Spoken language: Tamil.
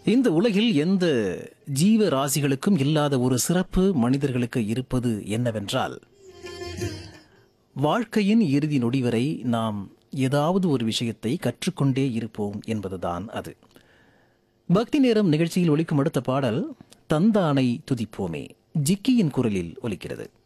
இந்த உலகில் எந்த ஜீவ ராசிகளுக்கும் இல்லாத ஒரு சிறப்பு மனிதர்களுக்கு இருப்பது என்னவென்றால், வாழ்க்கையின் இறுதி நொடி வரை நாம் ஏதாவது ஒரு விஷயத்தை கற்றுக்கொண்டே இருப்போம் என்பதுதான் அது. பக்தி நேரம் நிகழ்ச்சியில் ஒலிக்கும் அடுத்த பாடல் தந்தானை துதிப்போமே ஜிக்கியின் குரலில் ஒலிக்கிறது.